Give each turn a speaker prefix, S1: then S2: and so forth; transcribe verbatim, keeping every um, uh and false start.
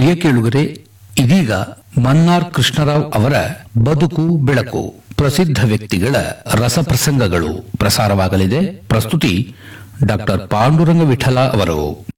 S1: ಪ್ರಿಯ ಕೇಳುಗರೆ, ಇದೀಗ ಮನ್ನಾರ್ ಕೃಷ್ಣರಾವ್ ಅವರ ಬದುಕು ಬೆಳಕು ಪ್ರಸಿದ್ಧ ವ್ಯಕ್ತಿಗಳ ರಸಪ್ರಸಂಗಗಳು ಪ್ರಸಾರವಾಗಲಿದೆ. ಪ್ರಸ್ತುತಿ ಡಾಕ್ಟರ್ ಪಾಂಡುರಂಗ ವಿಠಲ ಅವರು.